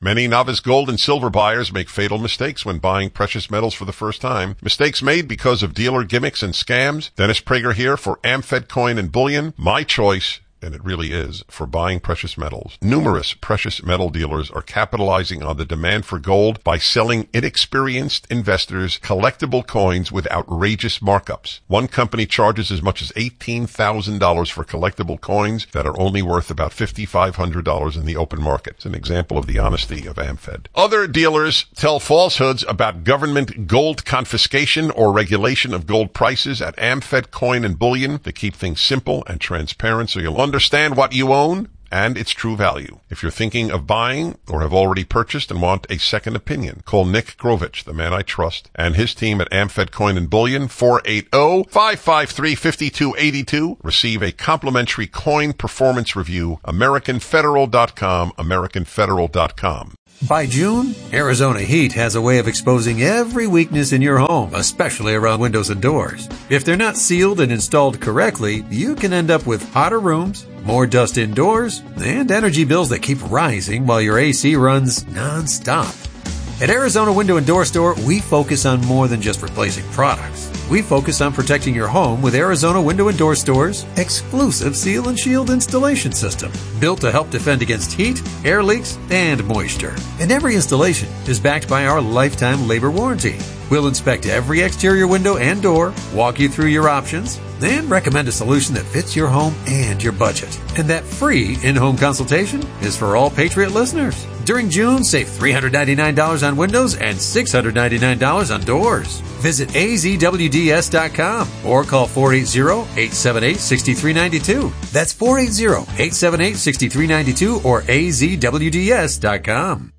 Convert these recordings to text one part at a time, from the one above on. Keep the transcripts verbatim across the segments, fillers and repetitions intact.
Many novice gold and silver buyers make fatal mistakes when buying precious metals for the first time. Mistakes made because of dealer gimmicks and scams. Dennis Prager here for Amfed Coin and Bullion. My choice, and it really is, for buying precious metals. Numerous precious metal dealers are capitalizing on the demand for gold by selling inexperienced investors collectible coins with outrageous markups. One company charges as much as eighteen thousand dollars for collectible coins that are only worth about five thousand five hundred dollars in the open market. It's an example of the honesty of Amfed. Other dealers tell falsehoods about government gold confiscation or regulation of gold prices at Amfed Coin and Bullion. They keep things simple and transparent so you'll understand what you own and its true value. If you're thinking of buying or have already purchased and want a second opinion, call Nick Grovich, the man I trust, and his team at Amfed Coin and Bullion, four eight zero, five five three, five two eight two. Receive a complimentary coin performance review. American Federal dot com, American Federal dot com. By June, Arizona Heat has a way of exposing every weakness in your home, especially around windows and doors. If they're not sealed and installed correctly, you can end up with hotter rooms, more dust indoors, and energy bills that keep rising while your A C runs non-stop. At Arizona Window and Door Store, we focus on more than just replacing products. We focus on protecting your home with Arizona Window and Door Store's exclusive Seal and Shield installation system, built to help defend against heat, air leaks, and moisture. And every installation is backed by our lifetime labor warranty. We'll inspect every exterior window and door, walk you through your options, and recommend a solution that fits your home and your budget. And that free in-home consultation is for all Patriot listeners. During June, save three hundred ninety-nine dollars on windows and six hundred ninety-nine dollars on doors. Visit A Z W D S dot com or call four eight zero, eight seven eight, six three nine two. That's four eight zero, eight seven eight, six three nine two or A Z W D S dot com.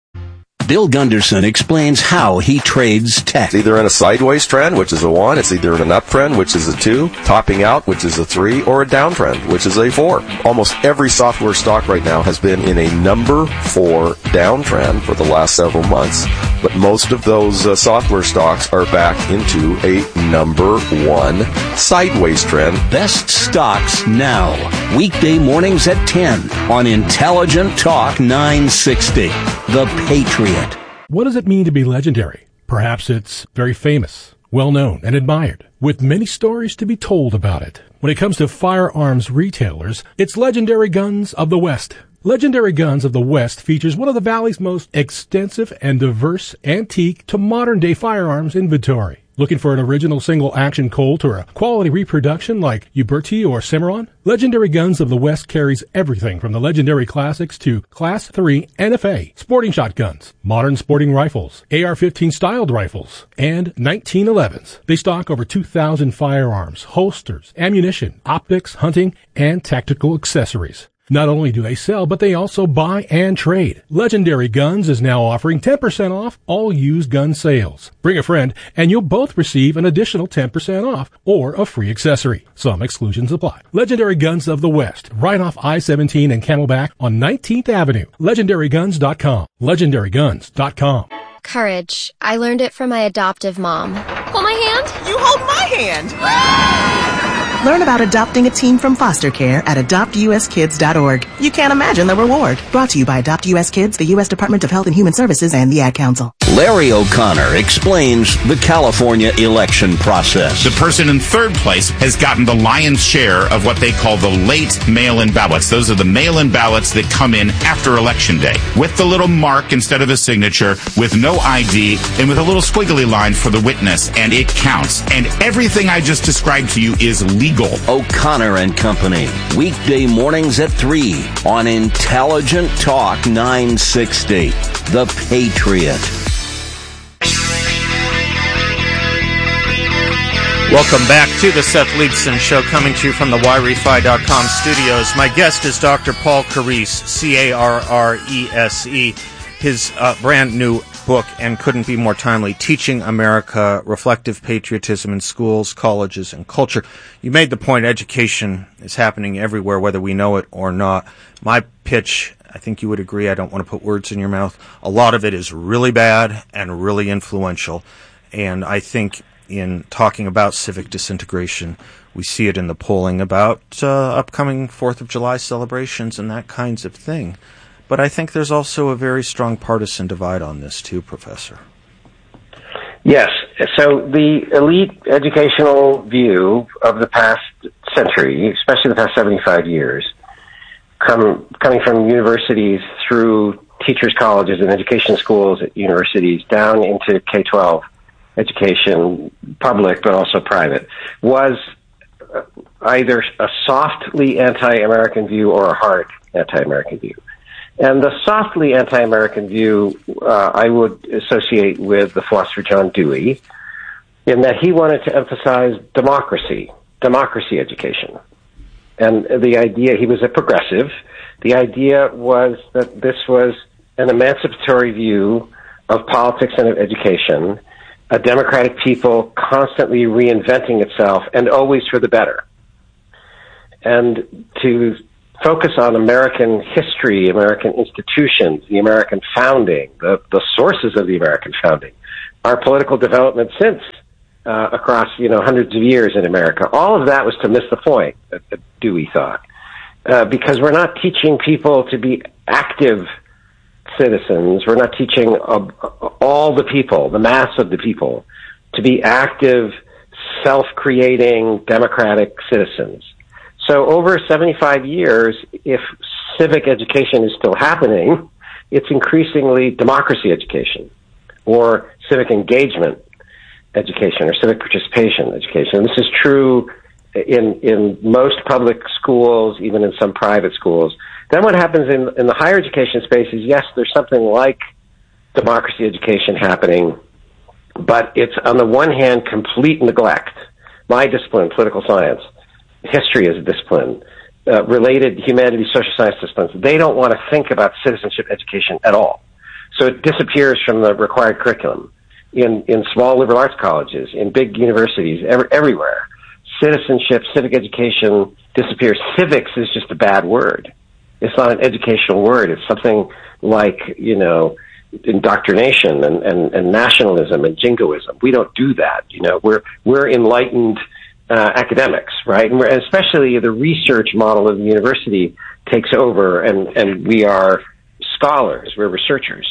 Bill Gunderson explains how he trades tech. It's either in a sideways trend, which is a one. It's either in an uptrend, which is a two. Topping out, which is a three. Or a downtrend, which is a four. Almost every software stock right now has been in a number four downtrend for the last several months. But most of those uh, software stocks are back into a number one sideways trend. Best stocks now. Weekday mornings at ten on Intelligent Talk nine sixty. The Patriot. What does it mean to be legendary? Perhaps it's very famous, well-known, and admired, with many stories to be told about it. When it comes to firearms retailers, it's Legendary Guns of the West. Legendary Guns of the West features one of the Valley's most extensive and diverse antique to modern-day firearms inventory. Looking for an original single-action Colt or a quality reproduction like Uberti or Cimarron? Legendary Guns of the West carries everything from the legendary classics to Class three N F A, sporting shotguns, modern sporting rifles, A R fifteen styled rifles, and nineteen elevens. They stock over two thousand firearms, holsters, ammunition, optics, hunting, and tactical accessories. Not only do they sell, but they also buy and trade. Legendary Guns is now offering ten percent off all used gun sales. Bring a friend, and you'll both receive an additional ten percent off or a free accessory. Some exclusions apply. Legendary Guns of the West, right off I seventeen and Camelback on nineteenth Avenue. Legendary Guns dot com. Legendary Guns dot com. Courage. I learned it from my adoptive mom. Hold my hand. You hold my hand. Learn about adopting a teen from foster care at adopt U S kids dot org. You can't imagine the reward. Brought to you by Adopt U S Kids, the U S Department of Health and Human Services, and the Ad Council. Larry O'Connor explains the California election process. The person in third place has gotten the lion's share of what they call the late mail-in ballots. Those are the mail-in ballots that come in after Election Day with the little mark instead of a signature, with no I D, and with a little squiggly line for the witness, and it counts. And everything I just described to you is legal. O'Connor and Company, weekday mornings at three on Intelligent Talk nine sixty. The Patriot. Welcome back to the Seth Leibson Show, coming to you from the Y R E F I dot com studios. My guest is Doctor Paul Carrese, C A R R E S E. His uh, brand new book, and couldn't be more timely, Teaching America, Reflective Patriotism in Schools, Colleges, and Culture. You made the point, education is happening everywhere, whether we know it or not. My pitch, I think you would agree, I don't want to put words in your mouth, a lot of it is really bad and really influential. And I think in talking about civic disintegration, we see it in the polling about uh, upcoming fourth of July celebrations and that kinds of thing. but I think there's also a very strong partisan divide on this too, Professor. Yes. So the elite educational view of the past century, especially the past seventy-five years, come, coming from universities through teachers' colleges and education schools at universities down into K twelve education, public but also private, was either a softly anti-American view or a hard anti-American view. And the softly anti-American view uh, I would associate with the philosopher John Dewey, in that he wanted to emphasize democracy, democracy education. And the idea, he was a progressive, the idea was that this was an emancipatory view of politics and of education, a democratic people constantly reinventing itself and always for the better. And to focus on American history, American institutions, the American founding, the, the sources of the American founding, our political development since uh, across, you know, hundreds of years in America. All of that was to miss the point, that, that Dewey thought, uh, because we're not teaching people to be active citizens. We're not teaching uh, all the people, the mass of the people, to be active, self-creating, democratic citizens. So over seventy-five years, if civic education is still happening, it's increasingly democracy education or civic engagement education or civic participation education. This is true in in most public schools, even in some private schools. Then what happens in, in the higher education space is, yes, there's something like democracy education happening, but it's on the one hand complete neglect. My discipline, political science, history as a discipline, uh, related humanities, social science disciplines, they don't want to think about citizenship education at all. So it disappears from the required curriculum in, in small liberal arts colleges, in big universities, every, everywhere. Citizenship, civic education disappears. Civics is just a bad word. It's not an educational word. It's something like, you know, indoctrination and, and, and nationalism and jingoism. We don't do that. You know, we're, we're enlightened Uh, academics, right? And, we're, and especially the research model of the university takes over, and, and we are scholars, we're researchers.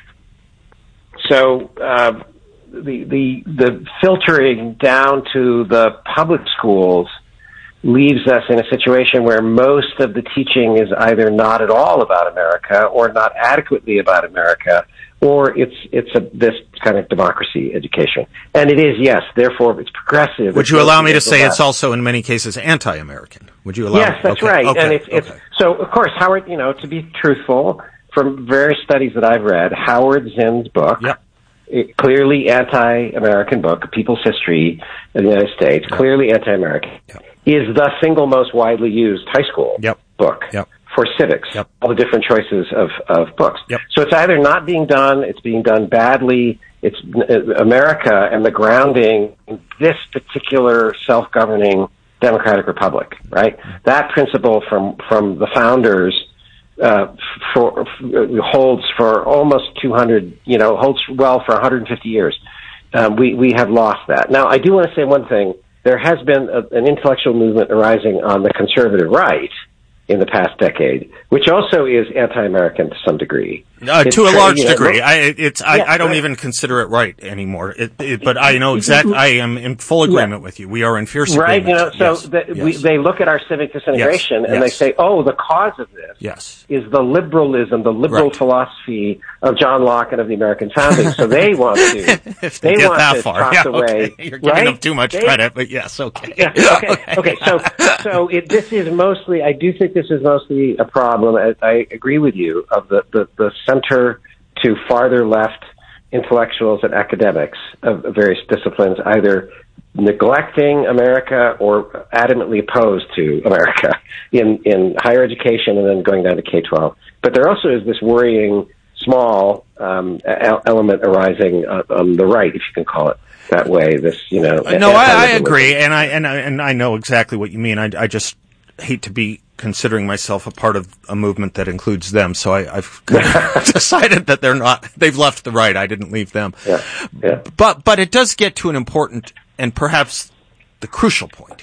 So uh, the, the, the filtering down to the public schools leaves us in a situation where most of the teaching is either not at all about America or not adequately about America, or it's it's a this kind of democracy education. And it is, yes, therefore it's progressive. Would you allow me to say it's also in many cases anti-American? Would you allow Yes, me? that's okay. right. Okay. And it's, it's okay. so of course Howard, you know, to be truthful, from various studies that I've read, Howard Zinn's book, yep. it, clearly anti-American book, People's History of the United States, yep. clearly anti-American, yep. is the single most widely used high school yep. book. Yep. For civics, yep. all the different choices of, of books. Yep. So it's either not being done, it's being done badly, it's uh, America and the grounding in this particular self-governing democratic republic, right? That principle from, from the founders uh, for, for, holds for almost two hundred, you know, holds well for one hundred fifty years. Um, we, we have lost that. Now, I do want to say one thing. There has been a, an intellectual movement arising on the conservative right in the past decade, which also is anti-American to some degree. Uh, to a tra- large you know, degree. I, it's, I, yeah, I don't right. even consider it right anymore. It, it, but I know exactly, I am in full agreement yeah. with you. We are in fierce right, agreement. you know, yes. so the, yes. we, they look at our civic disintegration yes. and yes. they say, oh, the cause of this yes. is the liberalism, the liberal right. philosophy of John Locke and of the American founding. So they want to, if they, they get want that to far. toss Yeah, away. okay. You're giving right? them too much they, credit, but yes, okay. Yeah, okay, okay. okay. So, so it, this is mostly, I do think this is mostly a problem. I, I agree with you of the, the, the center to farther left intellectuals and academics of various disciplines either neglecting America or adamantly opposed to America in, in higher education and then going down to K twelve. But there also is this worrying small um, element arising on the right, if you can call it that way. This, you know. No, I, I agree, and I and I and I know exactly what you mean. I, I just hate to be considering myself a part of a movement that includes them, so I, I've kind of decided that they're not. They've left the right. I didn't leave them. Yeah, yeah. But but it does get to an important and perhaps the crucial point here,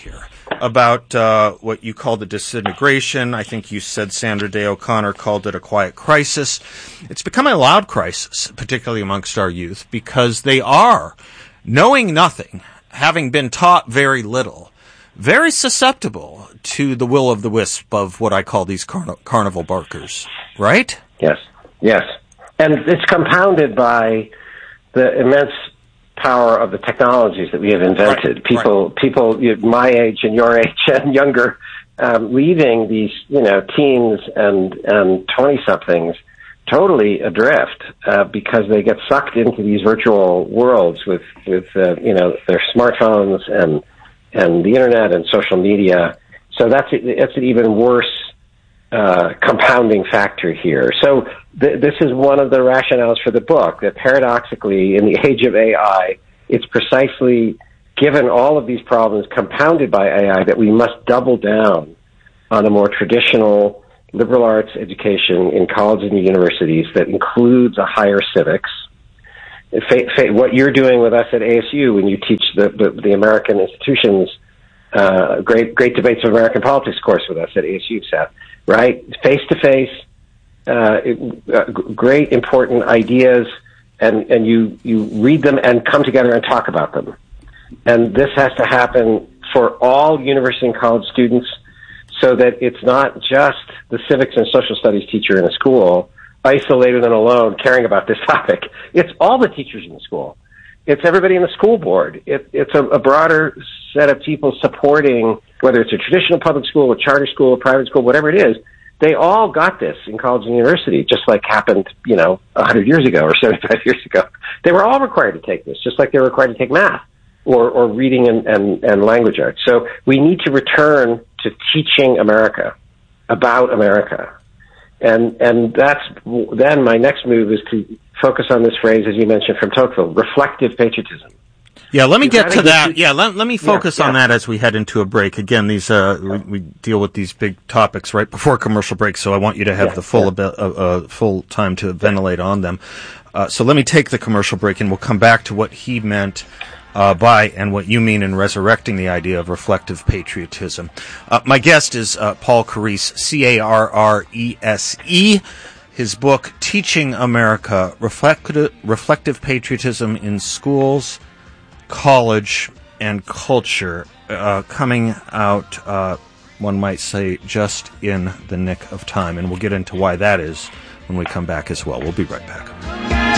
about uh, what you call the disintegration. I think you said Sandra Day O'Connor called it a quiet crisis. It's becoming a loud crisis, particularly amongst our youth, because they are, knowing nothing, having been taught very little, very susceptible to the will of the wisp of what I call these carn- carnival barkers, right? Yes, yes. And it's compounded by the immense power of the technologies that we have invented. Right, people, right. people you know, my age and your age and younger, um, leaving these, you know, teens and and twenty-somethings totally adrift uh, because they get sucked into these virtual worlds with with uh, you know their smartphones and and the internet and social media. So that's that's an even worse uh, compounding factor here. So th- this is one of the rationales for the book, that paradoxically, in the age of A I, it's precisely given all of these problems compounded by A I that we must double down on a more traditional liberal arts education in colleges and universities that includes a higher civics. Fa- fa- what you're doing with us at A S U when you teach the, the, the American institutions, uh, great great debates of American politics course with us at A S U, Seth, right? Face-to-face, uh, uh, great important ideas, and, and you, you read them and come together and talk about them. And this has to happen for all university and college students so that it's not just the civics and social studies teacher in a school, isolated and alone, caring about this topic. It's all the teachers in the school. It's everybody in the school board. It, it's a, a broader set of people supporting, whether it's a traditional public school, a charter school, a private school, whatever it is. They all got this in college and university, just like happened, you know, one hundred years ago or seventy-five years ago. They were all required to take this, just like they were required to take math or, or reading and, and, and language arts. So we need to return to teaching America about America. And and that's then my next move is to focus on this phrase, as you mentioned, from Tocqueville, reflective patriotism. Yeah, let me You've get to that. To, yeah, let, let me focus yeah, on yeah. that as we head into a break. Again, these uh, we, we deal with these big topics right before commercial break, so I want you to have yeah, the full yeah. uh, uh, full time to ventilate on them. Uh, so let me take the commercial break, and we'll come back to what he meant uh, by and what you mean in resurrecting the idea of reflective patriotism. Uh, my guest is uh, Paul Carrese, C A R R E S E. His book, Teaching America, Reflective, Reflective Patriotism in Schools, College, and Culture, uh, coming out, uh, one might say, just in the nick of time. And we'll get into why that is when we come back as well. We'll be right back.